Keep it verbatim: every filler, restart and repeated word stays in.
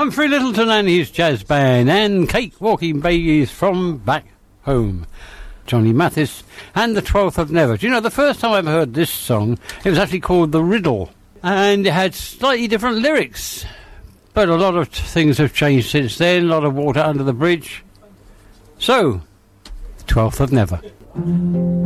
Humphrey Lyttelton and his jazz band, and Cake Walking Babies from Back Home. Johnny Mathis and the twelfth of Never. Do you know, the first time I ever heard this song, it was actually called The Riddle, and it had slightly different lyrics. But a lot of things have changed since then, a lot of water under the bridge. So, the twelfth of Never.